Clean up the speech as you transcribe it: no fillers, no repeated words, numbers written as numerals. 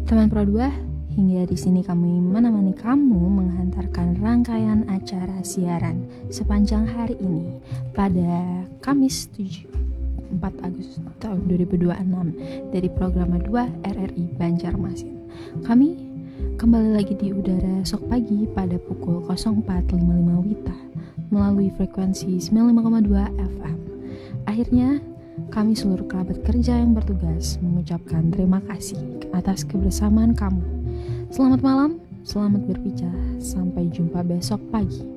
Teman Pro 2, hingga di sini kami menemani kamu menghantarkan rangkaian acara siaran sepanjang hari ini pada Kamis 4 Agustus tahun 2026 dari program 2 RRI Banjarmasin. Kami kembali lagi di udara esok pagi pada pukul 04.55 WITA melalui frekuensi 95,2 FM. Akhirnya, kami seluruh kerabat kerja yang bertugas mengucapkan terima kasih atas kebersamaan kamu. Selamat malam, selamat berpijak, sampai jumpa besok pagi.